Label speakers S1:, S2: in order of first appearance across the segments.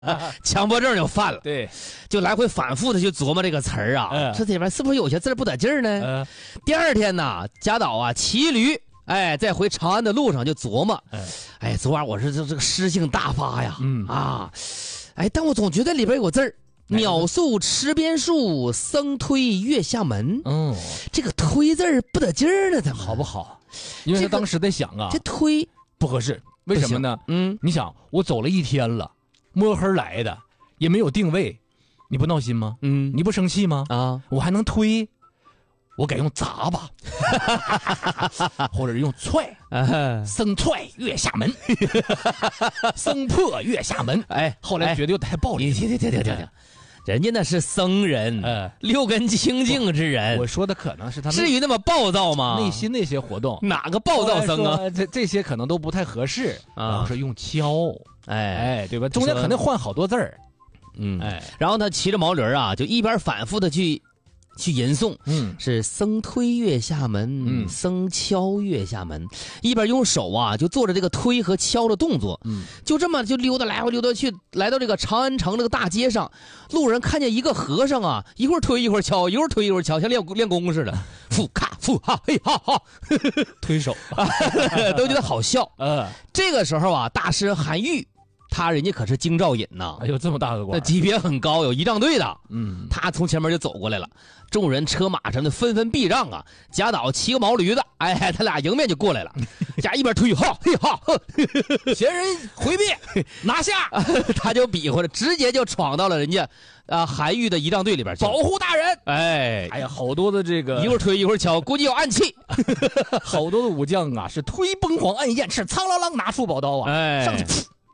S1: 强迫症就犯了。
S2: 对，
S1: 就来回反复的去琢磨这个词儿啊，这里边是不是有些字不得劲儿呢？第二天呢，贾岛啊骑驴，在回长安的路上就琢磨，昨晚我是这个诗性大发呀，但我总觉得里边有个字儿。鸟宿池边树，僧推月下门。这个推字儿不得劲儿了，怎么
S2: 好不好？因为他当时在想啊，
S1: 这推
S2: 不合适，为什么呢？你想我走了一天了，摸黑来的，也没有定位，你不闹心吗？你不生气吗？我还能推，我改用砸吧，或者用踹，僧踹月下门，僧破月下门。后来觉得又太暴力。
S1: 停。人家那是僧人，六根清净之人。
S2: 我说的可能是他
S1: 至于那么暴躁吗？
S2: 内心那些活动，
S1: 哪个暴躁僧啊？
S2: 这些可能都不太合适。然后说用敲，对吧？中间可能换好多字儿。
S1: 然后他骑着毛驴啊，就一边反复的去吟诵，是僧推月下门，僧敲月下门，一边用手啊就做着这个推和敲的动作，就这么就溜达来回溜达去，来到这个长安城这个大街上，路人看见一个和尚啊，一会儿推一会儿敲，一会儿推一会儿敲，像练功似的，复卡复哈嘿哈哈，
S2: 推手，
S1: 都觉得好笑。这个时候啊，大师韩愈。人家可是京兆尹呐，
S2: 有这么大个官，
S1: 那级别很高，有仪仗队的。他从前面就走过来了，众人车马什么的纷纷避让啊。贾岛骑个毛驴子，他俩迎面就过来了，贾一边推哈嘿哈，
S2: 闲人回避拿下，
S1: 他就比划着，直接就闯到了人家韩愈的仪仗队里边去，
S2: 保护大人。好多的这个
S1: 一会儿推一会儿敲，估计有暗器。
S2: 好多的武将啊，是推崩黄按雁翅，苍啷啷拿出宝刀啊，上去。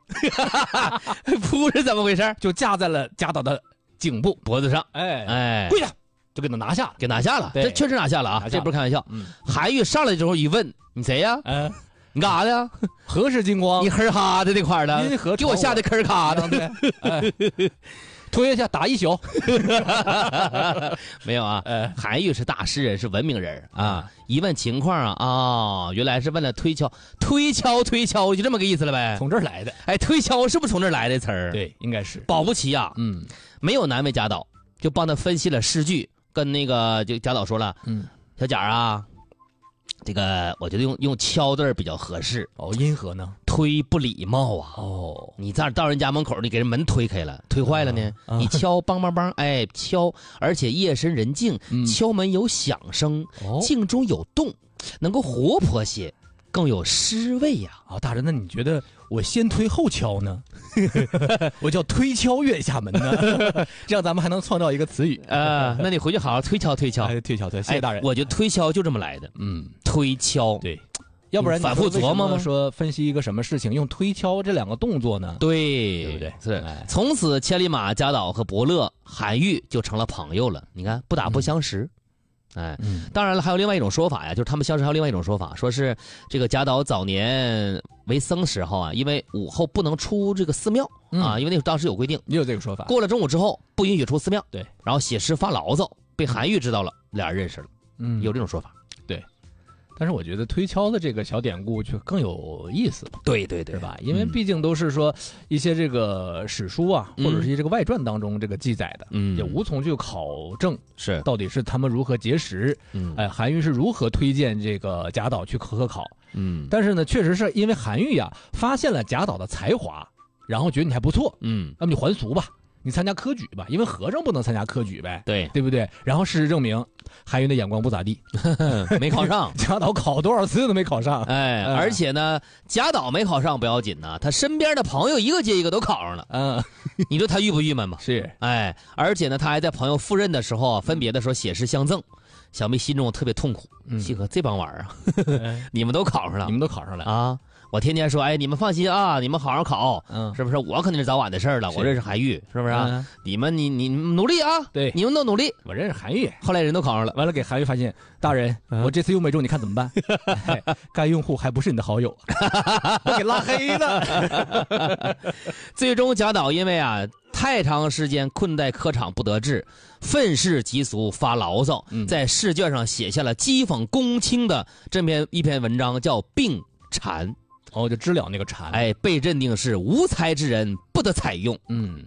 S1: 扑是怎么回事？
S2: 就架在了贾岛的颈部
S1: 脖子上，
S2: 跪下，就给他拿下了，
S1: 给拿下了。这确实拿下了啊，这不是开玩笑。韩愈上来之后一问，你谁呀？你干啥的呀？
S2: 何氏金光，
S1: 你呵哈的那块的，给我吓得吭咔的。
S2: 推下打一宿。
S1: 没有啊，韩愈是大诗人，是文明人啊。一问情况啊，原来是问了推敲，就这么个意思了呗。
S2: 从这儿来的。
S1: 推敲是不是从这儿来的词儿？
S2: 对，应该是。
S1: 保不齐啊，没有难为贾岛，就帮他分析了诗句，跟那个就贾岛说了，小贾啊，这个我觉得用敲字比较合适。
S2: 因何呢？
S1: 推不礼貌啊！你这到人家门口，你给人门推开了，推坏了呢。你敲，梆梆梆，敲，而且夜深人静，敲门有响声，静中有动，能够活泼些，更有诗味呀。
S2: 大人，那你觉得我先推后敲呢？我叫推敲月下门呢，这样咱们还能创造一个词语。
S1: 那你回去好好推敲。
S2: 谢谢大人。
S1: 我觉得推敲就这么来的。推敲。
S2: 对。要不然
S1: 反复琢磨吗？
S2: 说分析一个什么事情用推敲这两个动作呢？
S1: 对
S2: 不对？
S1: 是。从此千里马贾岛和伯乐韩愈就成了朋友了。你看不打不相识。当然了，还有另外一种说法呀，就是他们相识还有另外一种说法，说是这个贾岛早年为僧时候啊，因为午后不能出这个寺庙因为那当时有规定，
S2: 也有这个说法。
S1: 过了中午之后不允许出寺庙。
S2: 对。
S1: 然后写诗发牢骚，被韩愈知道了，俩人认识了。有这种说法。
S2: 对。但是我觉得推敲的这个小典故却更有意思。
S1: 对
S2: 吧？因为毕竟都是说一些这个史书啊，或者是一些这个外传当中这个记载的，也无从去考证
S1: 是
S2: 到底是他们如何结识，韩愈是如何推荐这个贾岛去科考。但是呢，确实是因为韩愈啊发现了贾岛的才华，然后觉得你还不错，那么你还俗吧。你参加科举吧，因为和尚不能参加科举呗，对不对？然后事实证明，韩愈的眼光不咋地，
S1: 没考上。
S2: 贾岛考多少次都没考上，
S1: 而且呢，贾岛没考上不要紧呢，他身边的朋友一个接一个都考上了，你说他郁不郁闷吗？
S2: 是，
S1: 而且呢，他还在朋友赴任的时候，分别的时候写诗相赠，小妹心中特别痛苦，幸好这帮玩意儿你们都考上了，啊。我天天说，你们放心啊，你们好好考，是不是？我肯定是早晚的事了。我认识韩愈，是不是？你们努力啊，
S2: 对，
S1: 你们都努力。
S2: 我认识韩愈，
S1: 后来人都考上了，
S2: 完了给韩愈发现，大人，我这次用没中，你看怎么办？该用户还不是你的好友，我给拉黑了。
S1: 最终贾岛因为太长时间困在科场不得志，愤世嫉俗发牢骚，在试卷上写下了讥讽公卿的一篇文章，叫《病蝉》。
S2: 哦，就知了那个蝉。
S1: 哎，被认定是无才之人，不得采用。